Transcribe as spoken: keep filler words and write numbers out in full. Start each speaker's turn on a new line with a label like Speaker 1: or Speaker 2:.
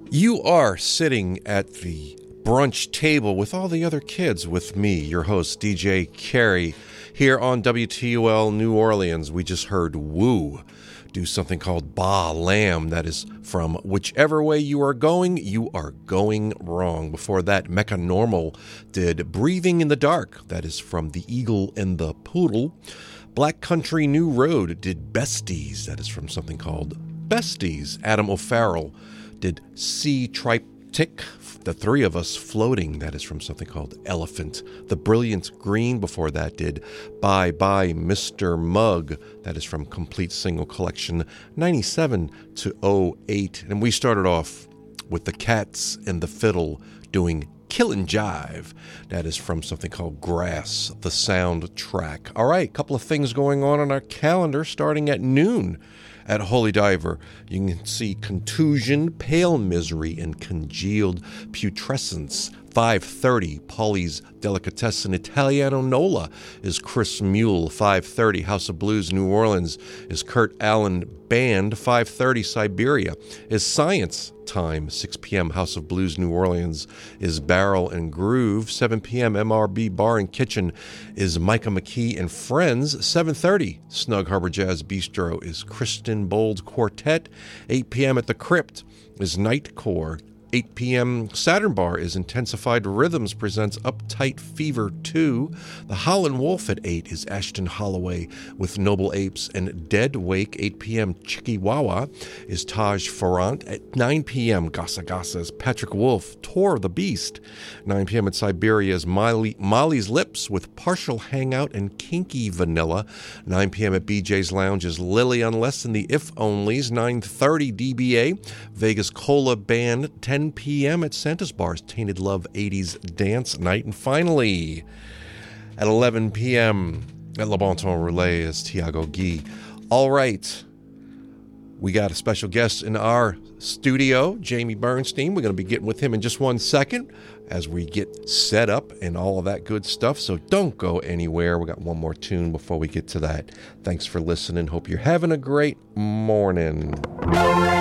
Speaker 1: You are sitting at the brunch table with all the other kids with me, your host, D J Carey, here on W T U L New Orleans. We just heard Woo do something called Ba Lamb. That is from Whichever Way You Are Going, You Are Going Wrong. Before that, Mecca Normal did Breathing in the Dark. That is from The Eagle and the Poodle. Black Country New Road did Besties. That is from something called Besties. Adam O'Farrell did Sea Triptych, The Three of Us Floating. That is from something called Elephant. The Brilliant Green before that did Bye Bye Mister Mug. That is from Complete Single Collection ninety-seven to oh eight. And we started off with the Cats and the Fiddle doing Killin' Jive. That is from something called Grass, the soundtrack. All right, a couple of things going on on our calendar starting at noon. At Holy Diver, you can see Contusion, Pale Misery, and Congealed Putrescence. five thirty, Pauly's Delicatessen Italiano Nola is Chris Mule. five thirty, House of Blues New Orleans is Kurt Allen Band. five thirty, Siberia is Science Time. six p.m. House of Blues New Orleans is Barrel and Groove. seven p.m. M R B Bar and Kitchen is Micah McKee and Friends. seven thirty, Snug Harbor Jazz Bistro is Kristen Bold Quartet. eight p.m. at the Crypt is Nightcore. eight p.m. Saturn Bar is Intensified Rhythms presents Uptight Fever two. The Howlin' Wolf at eight is Ashton Holloway with Noble Apes and Dead Wake. eight p.m. Chikiwawa is Taj Farrant. At nine p.m. Gasa Gasa is Patrick Wolf, Tor the Beast. nine p.m. at Siberia is Molly, Molly's Lips with Partial Hangout and Kinky Vanilla. nine p.m. at B J's Lounge is Lily Unless and the If Onlys. nine thirty D B A, Vegas Cola Band. ten p.m. at Santa's Bar's Tainted Love eighties Dance Night. And finally, at eleven p.m. at Le Bon Ton Relais is Tiago Guy. All right, we got a special guest in our studio, Jamie Bernstein. We're going to be getting with him in just one second as we get set up and all of that good stuff. So don't go anywhere. We got one more tune before we get to that. Thanks for listening. Hope you're having a great morning.